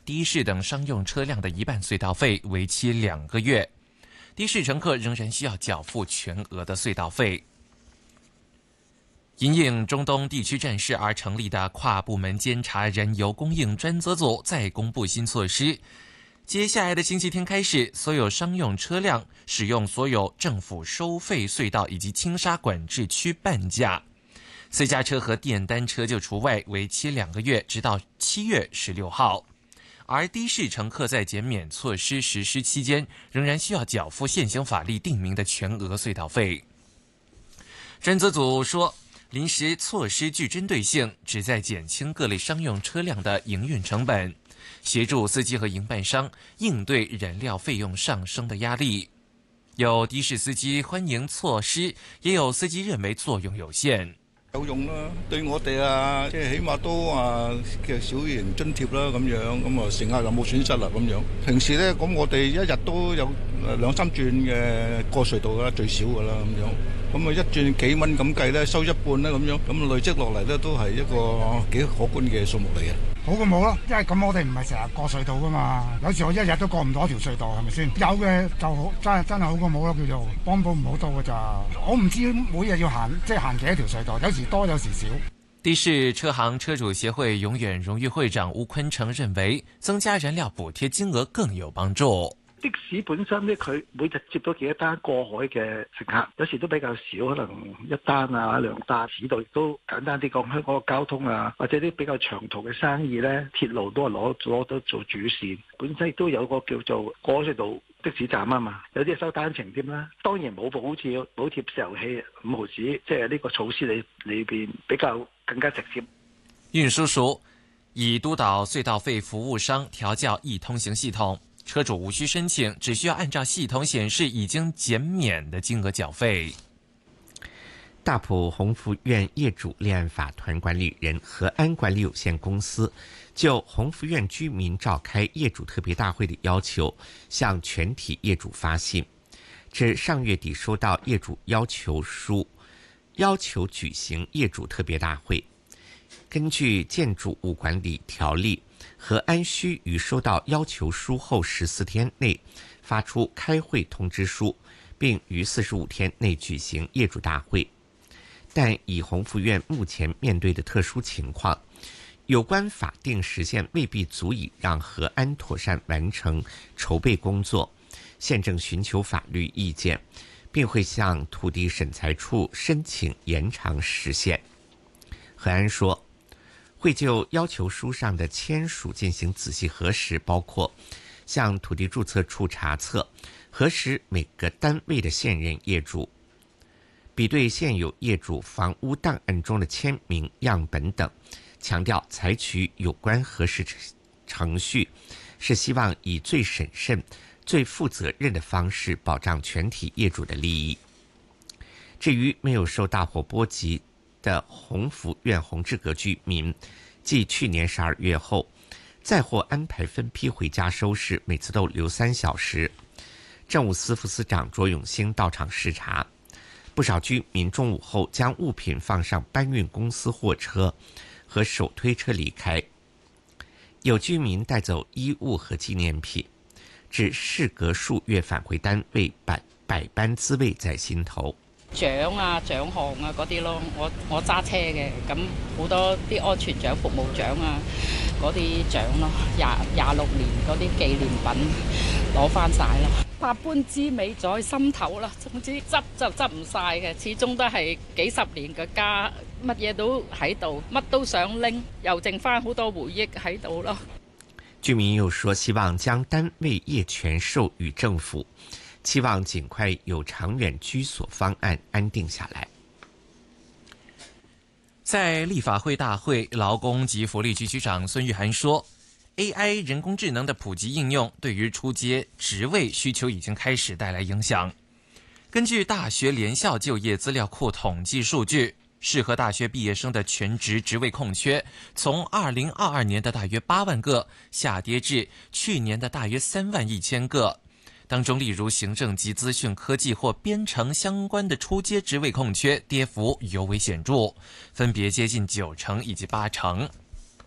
的士等商用车辆的一半隧道费，为期2个月。的士乘客仍然需要缴付全额的隧道费。因应中东地区战事而成立的跨部门监察燃油供应专责组再公布新措施。接下来的星期天开始，所有商用车辆使用所有政府收费隧道以及轻沙管制区半价，私家车和电单车就除外，为期2个月，直到7月16号。而的士乘客在减免措施实施期间，仍然需要缴付现行法律定明的全额隧道费。专责组说，临时措施具针对性，旨在减轻各类商用车辆的营运成本，协助司机和营办商应对燃料费用上升的压力。有的士司機歡迎措施，也有司機認為作用有限。 有用啦，對我哋啊，即係起碼都嘅小型津貼啦，咁樣咁乘客又冇損失啦，咁樣。平時咧，咁我哋一日都有2-3轉嘅過隧道啦，最少噶啦，咁樣。咁一轉幾蚊咁計咧，收一半啦，咁樣。咁累積落嚟咧，都係一個幾可觀嘅數目嚟嘅。 好過冇咯，因為咁我哋唔係成日過隧道噶嘛，有時我一日都過唔到一條隧道，係咪先？有嘅就好，真係好過冇咯，叫做幫補唔好多㗎咋。我唔知每日要行行幾多條隧道，有時多有時少。 的士車行車主協會永遠榮譽會長吳坤成認為，增加燃料補貼金額更有幫助。 的士本身咧，佢每日接到幾多單過海嘅乘客，有時都比較少，可能1單啊2單。市道亦都簡單啲講，香港嘅交通啊，或者啲比較長途嘅生意咧，鐵路都係攞到做主線。本身亦都有個叫做過隧道的士站啊嘛，有啲收單程添啦。當然冇好似補貼石油氣5毫子，即係呢個措施裏邊比較更加直接。 運輸署已督導隧道費服務商調校易通行系統。車主無需申請，只需要按照系統顯示已經減免的金額繳費。 大埔鴻福苑業主立案法團管理人和安管理有限公司就鴻福苑居民召開業主特別大會的要求，向全體業主發信，至上月底收到業主要求書，要求舉行業主特別大會。根據建築物管理條例，和安需於收到要求書後14天內發出開會通知書，並於45天內舉行業主大會。但以鴻福苑目前面對的特殊情況，有關法定時限未必足以讓和安妥善完成籌備工作，現正尋求法律意見，並會向土地審裁處申請延長時限。和安說，會就要求書上的簽署進行仔細核實，包括向土地註冊處查冊，核實每個單位的現任業主，比對現有業主房屋檔案中的簽名樣本等，強調採取有關核實程序是希望以最審慎、最負責任的方式保障全體業主的利益。至於沒有受大火波及的鴻福苑宏志閣居民，繼去年12月後再獲安排分批回家收拾，每次都留3小時。政務司副司長卓永興到場視察，不少居民中午後將物品放上搬運公司貨車和手推車離開，有居民帶走衣物和紀念品，至事隔數月返回單位，百般滋味在心頭。 獎啊獎項啊嗰啲咯，我揸車嘅，咁好多啲安全獎、服務獎啊嗰啲獎咯，26年嗰啲紀念品攞翻晒啦，百般滋味在心頭啦。總之執就執唔晒嘅，始終都係幾十年嘅家，乜嘢都喺度，乜都想拎，又剩翻好多回憶喺度咯。 居民又說，希望將單位業權授予政府，期望盡快有長遠居所方案安定下來。 在立法會大會，勞工及福利局局長孫玉菡說， AI 人工智能的普及應用對於初階職位需求已經開始帶來影響。根據大學聯校就業資料庫統計數據，適合大學畢業生的全職職位空缺，從2022年的大約8萬個下跌至去年的大約3萬1千個。當中例如行政及資訊科技或編程相關的初階職位空缺跌幅尤為顯著，分別接近90%以及80%。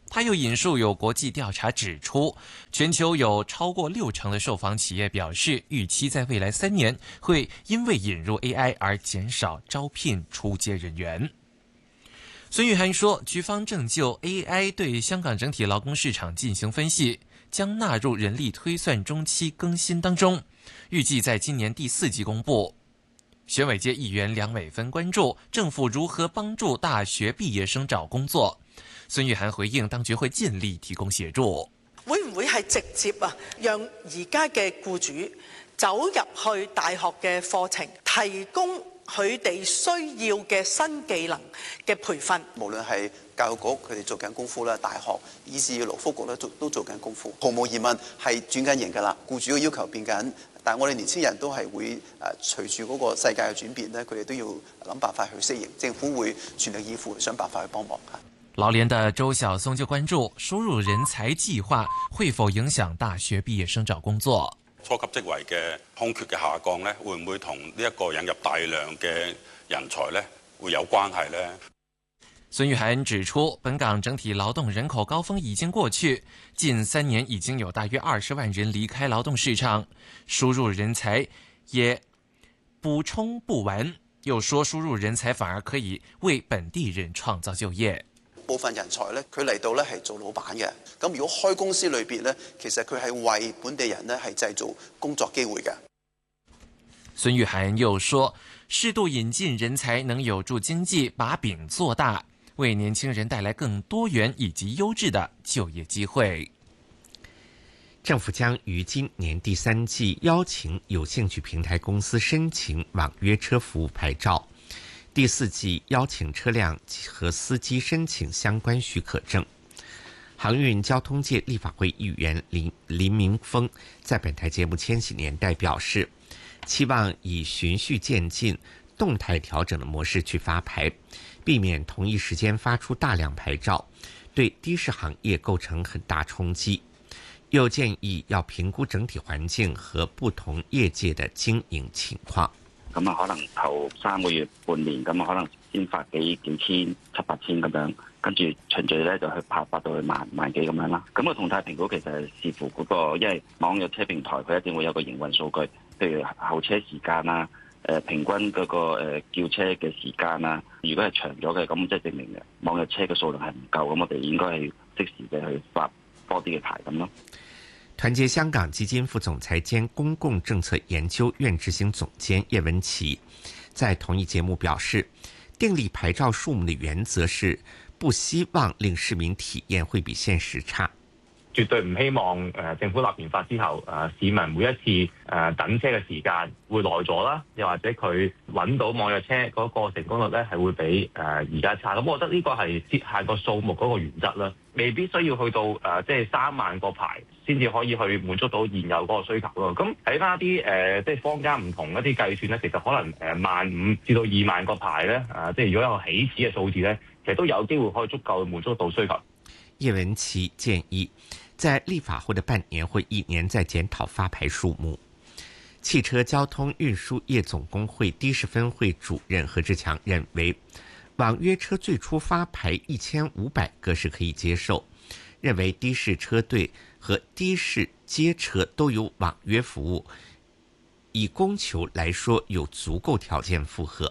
他又引述有国际调查指出，全球有超过60%的受访企业表示，预期在未来3年会因为引入 AI 而减少招聘初阶人员。孙玉菡说，局方正就 AI 对香港整体劳工市场进行分析，将纳入人力推算中期更新当中，预计在今年第4季公布。选委界议员梁美芬关注政府如何帮助大学毕业生找工作。孙玉菡回應，當局會盡力提供協助。 會唔會係直接讓而家嘅僱主走入去大學嘅課程，提供佢哋需要嘅新技能嘅培訓？ 無論係教育局佢哋做緊功夫啦，大學以至勞福局咧都做緊功夫，毫無疑問係轉緊型㗎啦。僱主嘅要求變緊，但係我哋年輕人都係會隨住嗰個世界嘅轉變咧，佢哋都要諗辦法去適應。政府會全力以赴想辦法去幫忙嚇。 勞聯的周曉松就關注輸入人才計劃會否影響大學畢業生找工作。 初級職位嘅空缺嘅下降呢，會唔會同呢一個引入大量嘅人才呢會有關係呢？ 孫玉菡指出，本港整體勞動人口高峰已經過去，近3年已經有大約20萬人離開勞動市場，輸入人才也補充不完。又說輸入人才反而可以為本地人創造就業。 部分人才咧，佢嚟到咧係做老闆嘅。咁如果開公司裏邊咧，其實佢係為本地人咧係製造工作機會嘅。 孫玉菡又說，適度引進人才能有助經濟把餅做大，為年輕人帶來更多元以及優質的就業機會。 政府將於今年第3季邀請有興趣平台公司申請網約車服務牌照。第4季邀請車輛和司機申請相關許可證。航運交通界立法會議員林明峰在本台節目《千禧年代》表示，期望以循序漸進、動態調整的模式去發牌，避免同一時間發出大量牌照，對的士行業構成很大衝擊。又建議要評估整體環境和不同業界的經營情況。 咁可能頭3個月、半年咁可能先發幾千、7、8千咁樣，跟住循序咧就去發到去萬幾咁樣啦。咁個動態評估其實係視乎嗰個，因為網約車平台佢一定會有個營運數據，譬如候車時間啦、平均嗰個叫車嘅時間啦。如果係長咗嘅，咁即係證明嘅網約車嘅數量係唔夠，咁我哋應該係即時嘅去發多啲嘅牌咁咯。 團結香港基金副總裁兼公共政策研究院執行總監葉文琪在同一節目表示，訂立牌照數目的原則是不希望令市民體驗會比現實差。 絕對唔希望政府立完法之後，市民每一次等車嘅時間會耐咗啦，又或者佢揾到網約車嗰個成功率咧係會比而家差。咁我覺得呢個係設限個數目嗰個原則啦，未必需要去到即係3萬個牌先至可以去滿足到現有嗰個需求咯。咁睇翻一啲即係坊間唔同一啲計算咧，其實可能15000至到2萬個牌咧，即係如果有起始嘅數字咧，其實都有機會可以足夠滿足到需求。 葉文琪建議在立法後的半年或1年再檢討發牌數目。汽車交通運輸業總工會的士分會主任何志強認為，網約車最初發牌1500個是可以接受，認為的士車隊和的士街車都有網約服務，以供求來說有足夠條件符合。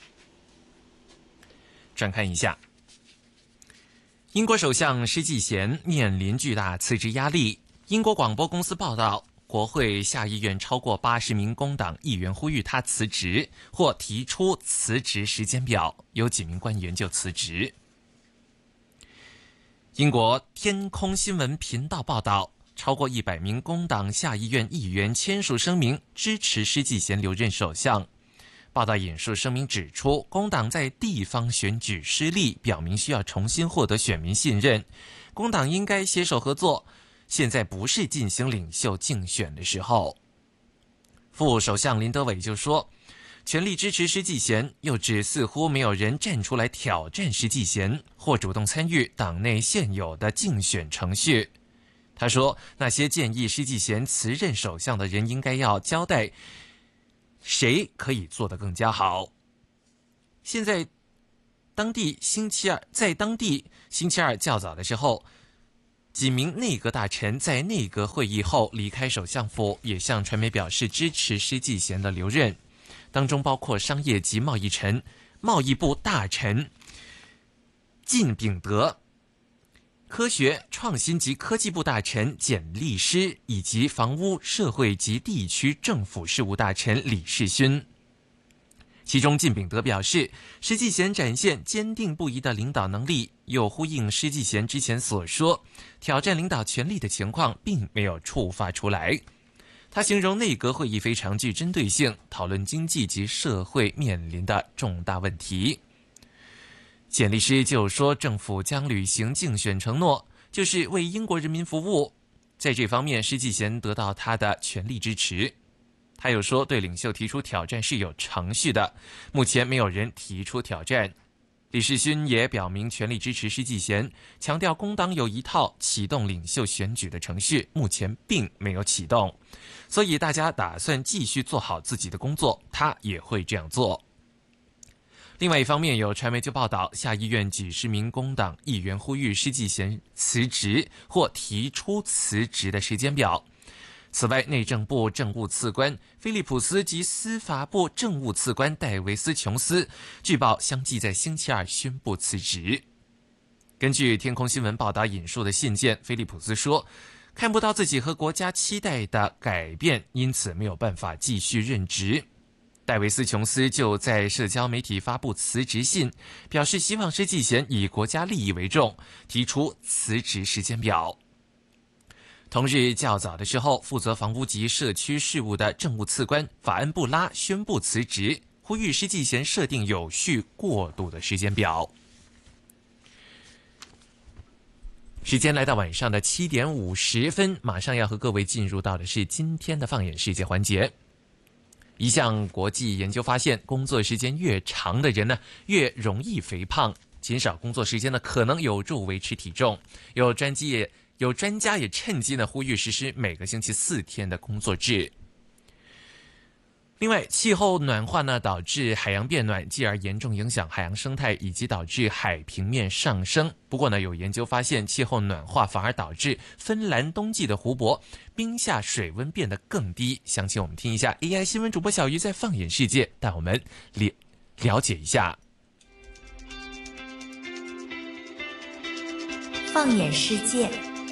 轉看一下，英國首相施紀賢面臨巨大辭職壓力。英國廣播公司報道，國會下議院超過80名工黨議員呼籲他辭職或提出辭職時間表，有幾名官員就辭職。英國天空新聞頻道報道，超過100名工黨下議院議員簽署聲明支持施紀賢留任首相。報道引述聲明指出，工黨在地方選舉失利，表明需要重新獲得選民信任。工黨應該攜手合作，現在不是進行領袖競選的時候。副首相林德偉就說，全力支持施紀賢，又指似乎沒有人站出來挑戰施紀賢，或主動參與黨內現有的競選程序。他說，那些建議施紀賢辭任首相的人應該要交代誰可以做得更加好。現在當地星期二較早的時候， 几名内阁大臣在内阁会议后离开首相府，也向传媒表示支持施纪贤的留任，当中包括商业及贸易部大臣靳秉德、科学创新及科技部大臣简立师，以及房屋社会及地区政府事务大臣李世勋。其中靳秉德表示，施纪贤展现坚定不移的领导能力，又呼应施纪贤之前所说，挑战领导权力的情况并没有触发出来。他形容内阁会议非常具针对性，讨论经济及社会面临的重大问题。简立师就说，政府将履行竞选承诺，就是为英国人民服务。在这方面，施纪贤得到他的全力支持。他又说，对领袖提出挑战是有程序的，目前没有人提出挑战。李世勋也表明全力支持施纪贤，强调工党有一套启动领袖选举的程序，目前并没有启动，所以大家打算继续做好自己的工作，他也会这样做。另外一方面，有传媒就报道，下议院几十名工党议员呼吁施纪贤辞职或提出辞职的时间表。此外，内政部政务次官菲利普斯及司法部政务次官戴维斯琼斯据报相继在星期二宣布辞职。根据天空新闻报道引述的信件，菲利普斯说，看不到自己和国家期待的改变，因此没有办法继续任职。戴维斯琼斯就在社交媒体发布辞职信，表示希望施纪贤以国家利益为重，提出辞职时间表。同日较早的时候，负责房屋及社区事务的政务次官法恩布拉宣布辞职，呼吁施纪贤设定有序过渡的时间表。时间来到晚上的7点50分，马上要和各位进入到的是今天的放眼世界环节。一项国际研究发现，工作时间越长的人呢，越容易肥胖。减少工作时间呢，可能有助维持体重。有专家也趁机呢呼吁实施每个星期4天的工作制。另外，气候暖化呢导致海洋变暖，继而严重影响海洋生态，以及导致海平面上升。不过呢，有研究发现，气候暖化反而导致芬兰冬季的湖泊冰下水温变得更低。详情我们听一下 AI 新闻主播小鱼在放眼世界带我们了解一下。 放眼世界，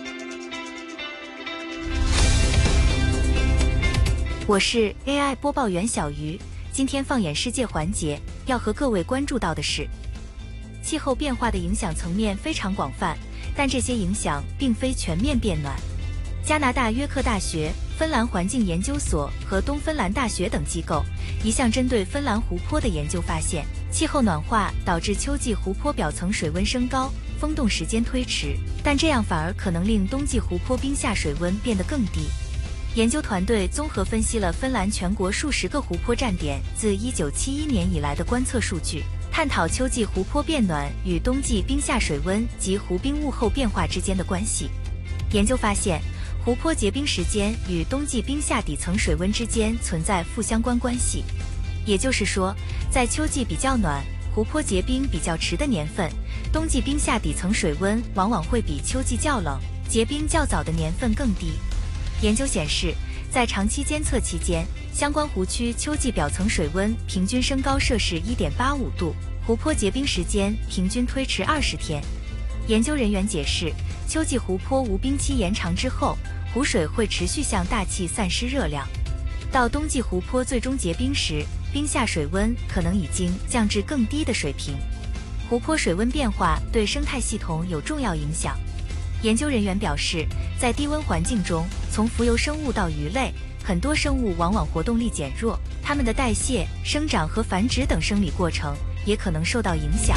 我是 AI 播报员小鱼。今天放眼世界环节要和各位关注到的是，气候变化的影响层面非常广泛，但这些影响并非全面变暖。加拿大约克大学、芬兰环境研究所和东芬兰大学等机构一项针对芬兰湖泊的研究发现，气候暖化导致秋季湖泊表层水温升高，封冻时间推迟，但这样反而可能令冬季湖泊冰下水温变得更低。研究团队综合分析了芬兰全国数十个湖泊站点自1971年以来的观测数据，探讨秋季湖泊变暖与冬季冰下水温及湖冰物候变化之间的关系。研究发现，湖泊结冰时间与冬季冰下底层水温之间存在负相关关系。也就是说，在秋季比较暖、湖泊结冰比较迟的年份，冬季冰下底层水温往往会比秋季较冷、结冰较早的年份更低。研究显示，在长期监测期间，相关湖区秋季表层水温平均升高摄氏 1.85 度，湖泊结冰时间平均推迟20天。研究人员解释，秋季湖泊无冰期延长之后，湖水会持续向大气散失热量，到冬季湖泊最终结冰时，冰下水温可能已经降至更低的水平。湖泊水温变化对生态系统有重要影响。研究人员表示，在低温环境中，从浮游生物到鱼类，很多生物往往活动力减弱，它们的代谢、生长和繁殖等生理过程也可能受到影响。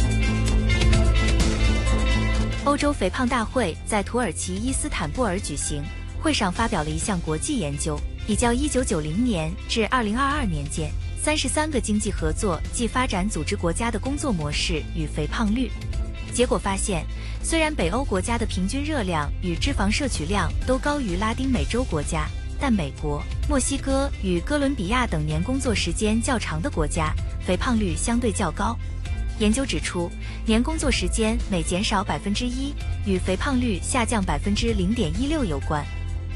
欧洲肥胖大会在土耳其伊斯坦布尔举行，会上发表了一项国际研究，比较1990年至2022年间33个经济合作暨发展组织国家的工作模式与肥胖率。结果发现，虽然北欧国家的平均热量与脂肪摄取量都高于拉丁美洲国家，但美国、墨西哥与哥伦比亚等年工作时间较长的国家，肥胖率相对较高。 研究指出，年工作时间每减少1%，与肥胖率下降0.16%有关。